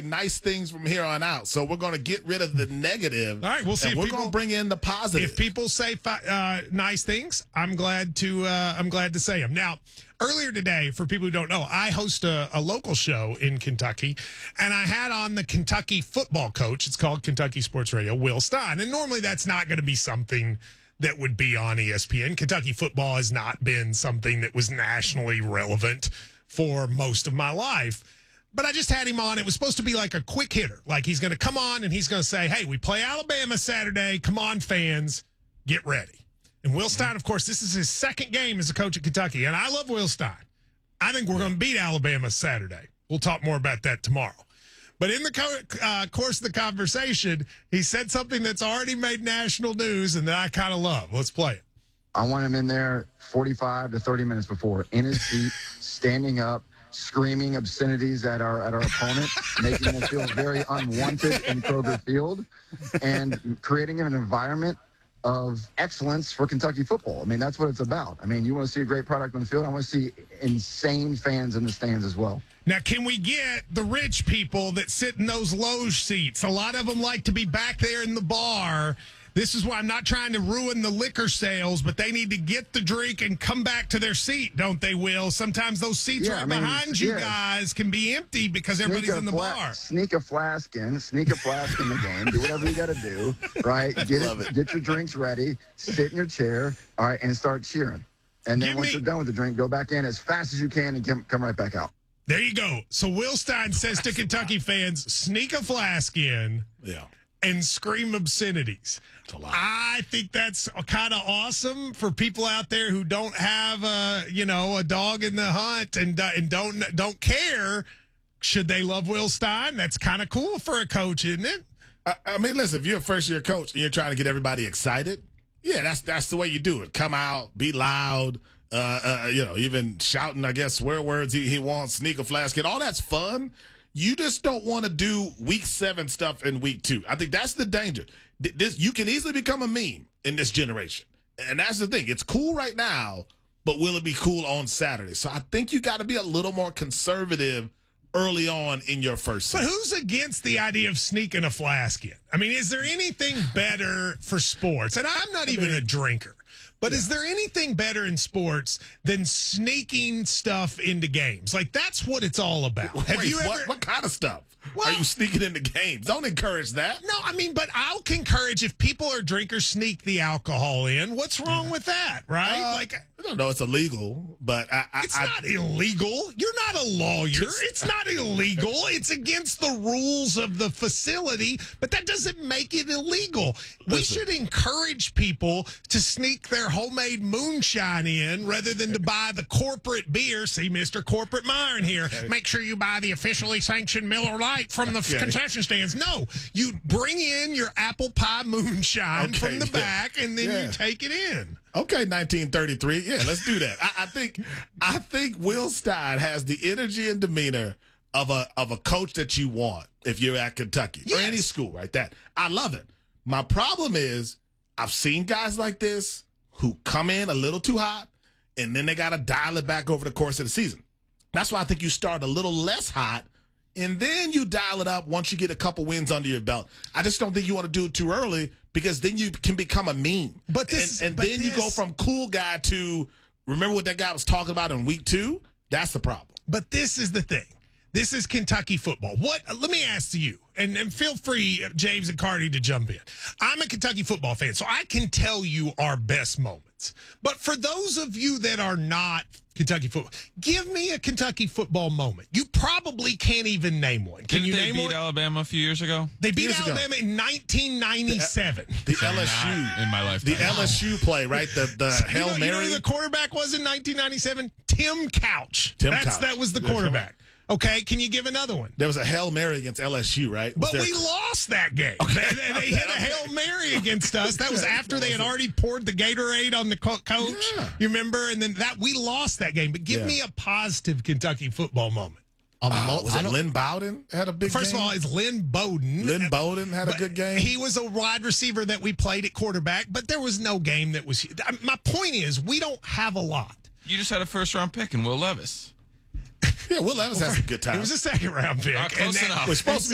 nice things from here on out. So we're going to get rid of the negative. All right, we'll see. And we're going to bring in the positive. If people say nice things, I'm glad to say them. Now, earlier today, for people who don't know, I host a local show in Kentucky, and I had on the Kentucky football coach. It's called Kentucky Sports Radio, Will Stein. And normally that's not going to be something that would be on ESPN. Kentucky football has not been something that was nationally relevant for most of my life. But I just had him on. It was supposed to be like a quick hitter. Like he's going to come on and he's going to say, hey, we play Alabama Saturday. Come on, fans, get ready. And Will Stein, of course, this is his second game as a coach at Kentucky. And I love Will Stein. I think we're going to beat Alabama Saturday. We'll talk more about that tomorrow. But in the course of the conversation, he said something that's already made national news and that I kind of love. Let's play it. I want him in there 45 to 30 minutes before, in his seat, standing up, screaming obscenities at our opponent, making them feel very unwanted in Kroger Field, and creating an environment of excellence for Kentucky football. I mean, that's what it's about. I mean, you want to see a great product on the field. I want to see insane fans in the stands as well. Now, can we get the rich people that sit in those loge seats? A lot of them like to be back there in the bar. This is why I'm not trying to ruin the liquor sales, but they need to get the drink and come back to their seat, don't they, Will? Sometimes those seats behind you guys can be empty because everybody's in the bar. Sneak a flask in the game. Do whatever you got to do, right? Get your drinks ready, sit in your chair, all right, and start cheering. And then once you're done with the drink, go back in as fast as you can and come right back out. There you go. So Will Stein says to Kentucky fans, sneak a flask in. Yeah. And scream obscenities. I think that's kind of awesome for people out there who don't have a dog in the hunt and don't care. Should they love Will Stein? That's kind of cool for a coach, isn't it? I mean, listen, if you're a first-year coach and you're trying to get everybody excited, yeah, that's the way you do it. Come out, be loud, even shouting, I guess, swear words he wants, sneak a flask in. All that's fun. You just don't want to do week 7 stuff in week 2. I think that's the danger. You can easily become a meme in this generation. And that's the thing. It's cool right now, but will it be cool on Saturday? So I think you got to be a little more conservative early on in your first season. But who's against the idea of sneaking a flask in? I mean, is there anything better for sports? And I'm not even a drinker. But is there anything better in sports than sneaking stuff into games? Like, that's what it's all about. What kind of stuff are you sneaking into games? Don't encourage that. No, I mean, but I'll encourage if people are drinkers, sneak the alcohol in. What's wrong with that, right? I don't know. It's illegal, but it's not illegal. You're not a lawyer. It's not illegal. It's against the rules of the facility, but that doesn't make it illegal. We should encourage people to sneak their homemade moonshine in rather than to buy the corporate beer. See, Mr. Corporate Myron here. Okay. Make sure you buy the officially sanctioned Miller Lite from the concession stands. No, you bring in your apple pie moonshine from the back, and then you take it in. Okay, 1933. Yeah, let's do that. I think Will Stein has the energy and demeanor of a coach that you want if you're at Kentucky or any school, right? I love it. My problem is I've seen guys like this who come in a little too hot, and then they got to dial it back over the course of the season. That's why I think you start a little less hot, and then you dial it up once you get a couple wins under your belt. I just don't think you want to do it too early because then you can become a meme. Then you go from cool guy to, remember what that guy was talking about in week 2? That's the problem. But this is the thing. This is Kentucky football. Let me ask you, and feel free, James and Cardi, to jump in. I'm a Kentucky football fan, so I can tell you our best moments. But for those of you that are not Kentucky football, give me a Kentucky football moment. You probably can't even name one. Can you name one? They beat Alabama a few years ago? They beat Alabama in 1997. The LSU in my life. The LSU play, right? The Hail Mary. You know who the quarterback was in 1997? Tim Couch. That was the quarterback. Okay, can you give another one? There was a Hail Mary against LSU, right? But we lost that game. Okay. They hit a Hail Mary against us. That was after they had already poured the Gatorade on the coach. Yeah. You remember? And then we lost that game. But give me a positive Kentucky football moment. Was it Lynn Bowden had a big game? First of all, it's Lynn Bowden. Lynn Bowden had a good game. He was a wide receiver that we played at quarterback, but there was no game that was... My point is, we don't have a lot. You just had a first-round pick in Will Levis. Yeah, Will Levis has a good time. It was a second-round pick. Close enough. We're supposed to be